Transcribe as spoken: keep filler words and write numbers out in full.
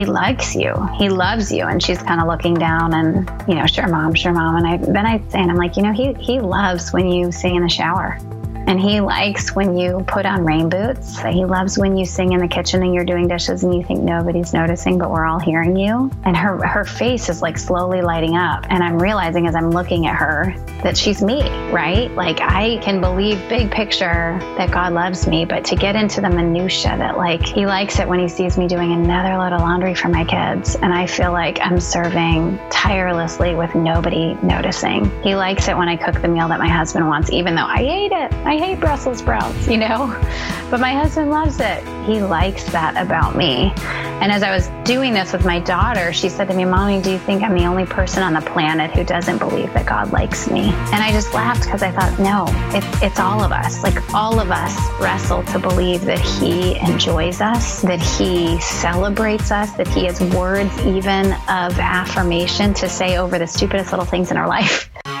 He likes you. He loves you. And she's kind of looking down and, you know, sure, mom, sure, mom. And I, then I say, and I'm like, you know, he, he loves when you sing in the shower. And he likes when you put on rain boots. He loves when you sing in the kitchen and you're doing dishes and you think nobody's noticing, but we're all hearing you. And her, her face is like slowly lighting up. And I'm realizing as I'm looking at her that she's me, right? Like I can believe big picture that God loves me, but to get into the minutia that like, he likes it when he sees me doing another load of laundry for my kids. And I feel like I'm serving tirelessly with nobody noticing. He likes it when I cook the meal that my husband wants, even though I hate it. I hate Brussels sprouts, you know, but my husband loves it. He likes that about me. And as I was doing this with my daughter, she said to me, Mommy, do you think I'm the only person on the planet who doesn't believe that God likes me? And I just laughed because I thought, no, it's, it's all of us. Like all of us wrestle to believe that he enjoys us, that he celebrates us, that he has words even of affirmation to say over the stupidest little things in our life.